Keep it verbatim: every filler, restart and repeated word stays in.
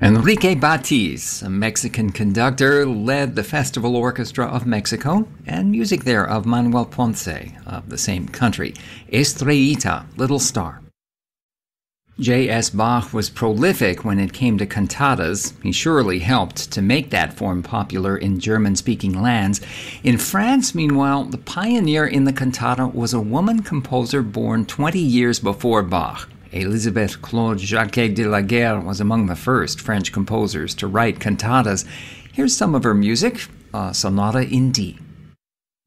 Enrique Batiz, a Mexican conductor, led the Festival Orchestra of Mexico, and music there of Manuel Ponce of the same country. Estrellita, Little Star. J S. Bach was prolific when it came to cantatas. He surely helped to make that form popular in German-speaking lands. In France, meanwhile, the pioneer in the cantata was a woman composer born twenty years before Bach. Elisabeth Claude Jacquet de la Guerre was among the first French composers to write cantatas. Here's some of her music, a sonata in D.